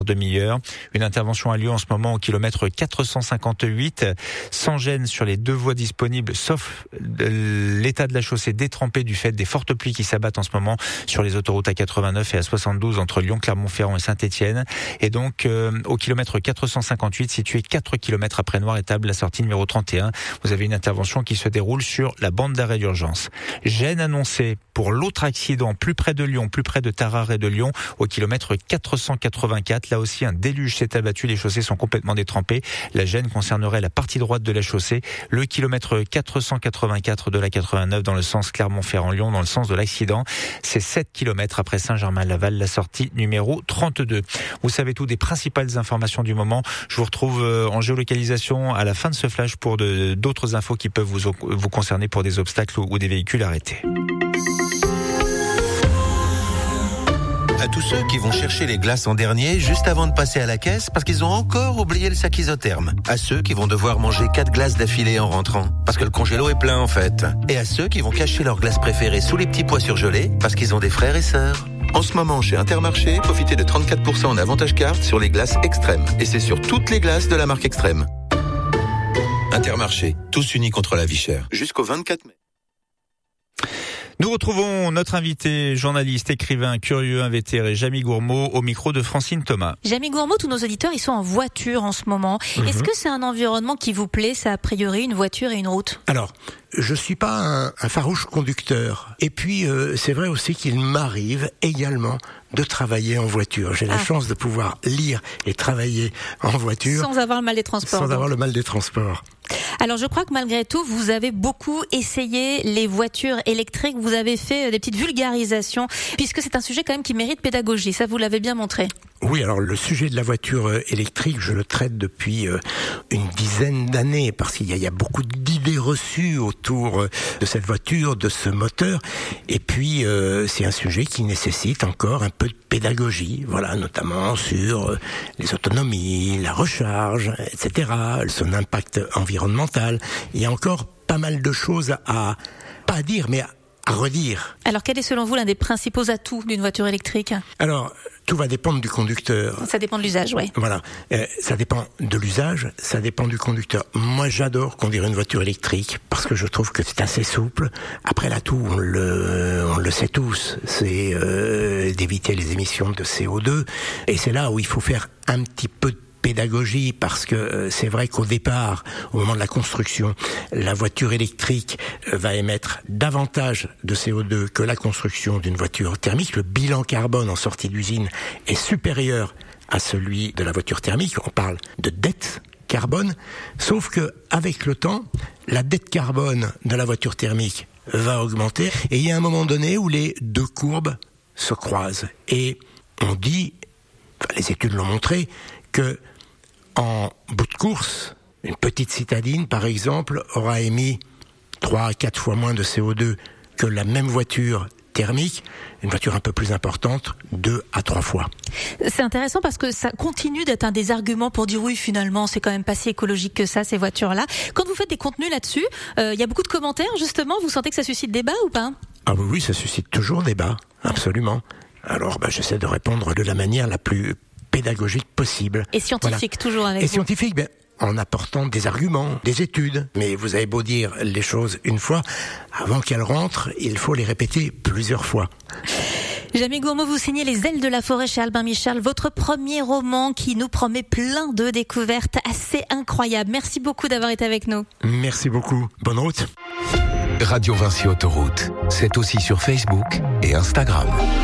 demi-heure. Une intervention a lieu en ce moment au kilomètre 458, sans gêne sur les deux voies disponibles, sauf l'état de la chaussée détrempé du fait des fortes pluies qui s'abattent en ce moment sur les autoroutes A89 et A72 entre Lyon, Clermont-Ferrand et Saint-Étienne. Et donc, au kilomètre 458, situé 4 km après Noiretable, la sortie numéro 31, vous avez une intervention qui se déroule sur la bande d'arrêt d'urgence. Gêne annoncée pour l'autre accident, plus près de Lyon, plus près de Tarare et de Lyon, au kilomètre 484. Là aussi, un déluge s'est abattu, les chaussées sont complètement détrempées. La gêne concernerait la partie droite de la chaussée, le kilomètre 484 de la 89 dans le sens Clermont-Ferrand-Lyon, dans le sens de l'accident. C'est 7 km après Saint-Germain-Laval, la sortie numéro 32. Vous savez tout des principales informations du moment. Je vous retrouve en géolocalisation à la fin de ce flash pour d'autres infos qui peuvent vous concerner pour des obstacles ou des véhicules arrêtés. À tous ceux qui vont chercher les glaces en dernier juste avant de passer à la caisse parce qu'ils ont encore oublié le sac isotherme. À ceux qui vont devoir manger 4 glaces d'affilée en rentrant parce que le congélo est plein en fait. Et à ceux qui vont cacher leurs glaces préférées sous les petits pois surgelés parce qu'ils ont des frères et sœurs. En ce moment, chez Intermarché, profitez de 34% en avantage carte sur les glaces Extrême. Et c'est sur toutes les glaces de la marque Extrême. Intermarché, tous unis contre la vie chère. Jusqu'au 24 mai. Nous retrouvons notre invité, journaliste, écrivain, curieux, invétéré, Jamie Gourmaud, au micro de Francine Thomas. Jamie Gourmaud, tous nos auditeurs, ils sont en voiture en ce moment. Est-ce que c'est un environnement qui vous plaît, ça a priori, une voiture et une route? Alors, je suis pas un farouche conducteur. Et puis, c'est vrai aussi qu'il m'arrive également de travailler en voiture. J'ai la chance de pouvoir lire et travailler en voiture. Sans avoir le mal des transports. Sans avoir le mal des transports. Alors je crois que malgré tout, vous avez beaucoup essayé les voitures électriques, vous avez fait des petites vulgarisations, puisque c'est un sujet quand même qui mérite pédagogie, ça vous l'avez bien montré. Oui, alors le sujet de la voiture électrique, je le traite depuis une dizaine d'années, parce qu'il y a beaucoup d'idées reçues autour de cette voiture, de ce moteur, et puis c'est un sujet qui nécessite encore un peu de pédagogie, voilà, notamment sur les autonomies, la recharge, etc., son impact environnemental. Il y a encore pas mal de choses à pas dire, mais à redire. Alors quel est selon vous l'un des principaux atouts d'une voiture électrique ? Alors, tout va dépendre du conducteur. Ça dépend de l'usage, oui. Voilà, ça dépend de l'usage, ça dépend du conducteur. Moi, j'adore conduire une voiture électrique parce que je trouve que c'est assez souple. Après, l'atout, on le sait tous, c'est d'éviter les émissions de CO2. Et c'est là où il faut faire un petit peu de pédagogie, parce que c'est vrai qu'au départ, au moment de la construction, la voiture électrique va émettre davantage de CO2 que la construction d'une voiture thermique. Le bilan carbone en sortie d'usine est supérieur à celui de la voiture thermique. On parle de dette carbone, sauf que avec le temps, la dette carbone de la voiture thermique va augmenter, et il y a un moment donné où les deux courbes se croisent. Et on dit, les études l'ont montré, que en bout de course, une petite citadine, par exemple, aura émis 3 à 4 fois moins de CO2 que la même voiture thermique, une voiture un peu plus importante, 2 à 3 fois. C'est intéressant parce que ça continue d'être un des arguments pour dire oui, finalement, c'est quand même pas si écologique que ça, ces voitures-là. Quand vous faites des contenus là-dessus, il y a beaucoup de commentaires, justement. Vous sentez que ça suscite débat ou pas ? Ah oui, ça suscite toujours débat, absolument. Alors, j'essaie de répondre de la manière la plus pédagogique possible. Et scientifique, voilà. Toujours avec vous. Et scientifique, en apportant des arguments, des études. Mais vous avez beau dire les choses une fois, avant qu'elles rentrent, il faut les répéter plusieurs fois. Jamie Gourmaud, vous signez Les ailes de la forêt chez Albin Michel, votre premier roman qui nous promet plein de découvertes assez incroyables. Merci beaucoup d'avoir été avec nous. Merci beaucoup. Bonne route. Radio Vinci Autoroute, c'est aussi sur Facebook et Instagram.